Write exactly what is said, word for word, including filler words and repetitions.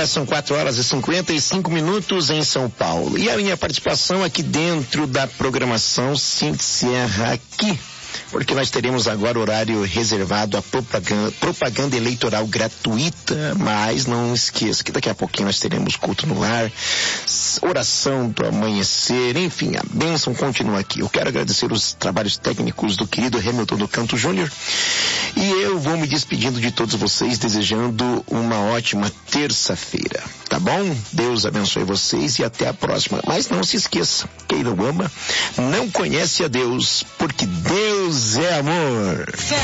Agora são quatro horas e cinquenta e cinco minutos em São Paulo. E a minha participação aqui dentro da programação se encerra aqui, porque nós teremos agora horário reservado à propaganda, propaganda eleitoral gratuita, mas não esqueça que daqui a pouquinho nós teremos culto no lar, oração do amanhecer, enfim, a bênção continua aqui. Eu quero agradecer os trabalhos técnicos do querido Hamilton do Canto Júnior e eu vou me despedindo de todos vocês, desejando uma ótima terça-feira, tá bom? Deus abençoe vocês e até a próxima. Mas não se esqueça, quem não ama não conhece a Deus, porque Deus é amor.